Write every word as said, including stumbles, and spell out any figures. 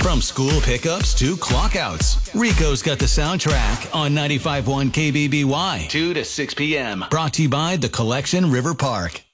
From school pickups to clockouts, Rico's got the soundtrack on ninety-five point one K B B Y, two to six p.m. Brought to you by The Collection River Park.